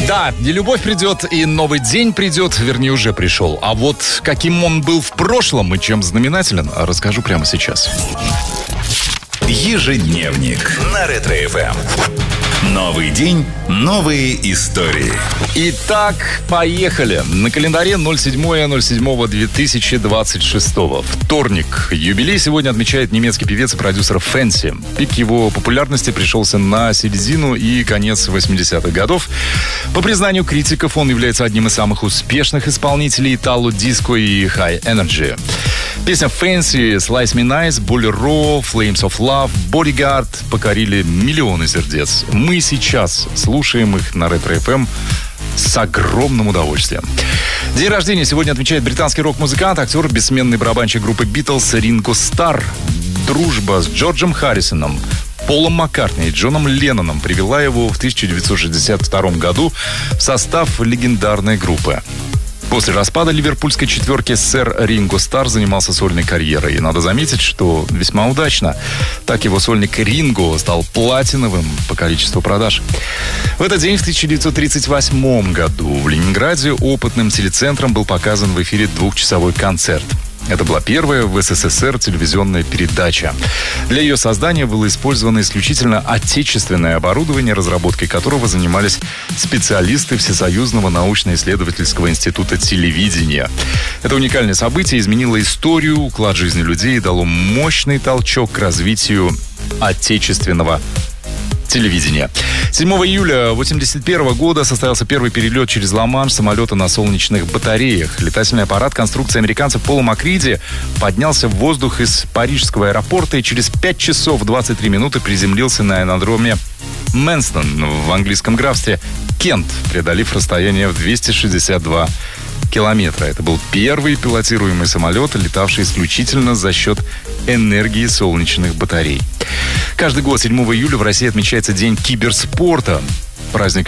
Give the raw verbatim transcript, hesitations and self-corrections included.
Да, и любовь придет, и новый день придет, вернее, уже пришел. А вот каким он был в прошлом и чем знаменателен, расскажу прямо сейчас. Ежедневник на Ретро-эф эм. Новый день, новые истории. Итак, поехали. На календаре седьмое ноль седьмое две тысячи двадцать шестого. Вторник. Юбилей сегодня отмечает немецкий певец и продюсер Фэнси. Пик его популярности пришелся на середину и конец восьмидесятых годов. По признанию критиков, он является одним из самых успешных исполнителей итало-диско и High Energy. Песня Фэнси, Slice Me Nice, Bolero, Flames of Love, Bodyguard покорили миллионы сердец. Мы сейчас слушаем их на Ретро-эф эм с огромным удовольствием. День рождения сегодня отмечает британский рок-музыкант, актер, бессменный барабанщик группы Битлз Ринго Стар. Дружба с Джорджем Харрисоном, Полом Маккартни и Джоном Ленноном привела его в тысяча девятьсот шестьдесят втором году в состав легендарной группы. После распада ливерпульской четверки сэр Ринго Стар занимался сольной карьерой. И надо заметить, что весьма удачно. Так его сольник Ринго стал платиновым по количеству продаж. В этот день, в тысяча девятьсот тридцать восьмом году, в Ленинграде опытным телецентром был показан в эфире двухчасовой концерт. Это была первая в СССР телевизионная передача. Для ее создания было использовано исключительно отечественное оборудование, разработкой которого занимались специалисты Всесоюзного научно-исследовательского института телевидения. Это уникальное событие изменило историю, уклад жизни людей и дало мощный толчок к развитию отечественного телевидения. седьмого июля восемьдесят первого года состоялся первый перелет через Ла-Манш самолета на солнечных батареях. Летательный аппарат конструкции американца Пола Макриди поднялся в воздух из парижского аэропорта и через пять часов двадцать три минуты приземлился на аэродроме Мэнстон в английском графстве Кент, преодолев расстояние в двести шестьдесят два километра. Это был первый пилотируемый самолет, летавший исключительно за счет энергии солнечных батарей. Каждый год седьмого июля в России отмечается День киберспорта. Праздник